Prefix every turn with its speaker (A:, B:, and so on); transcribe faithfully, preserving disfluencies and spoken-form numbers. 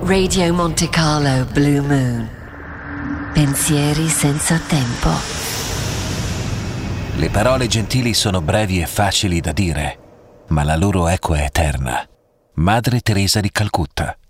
A: Radio Monte Carlo Blue Moon. Pensieri senza tempo.
B: Le parole gentili sono brevi e facili da dire, ma la loro eco è eterna. Madre Teresa di Calcutta.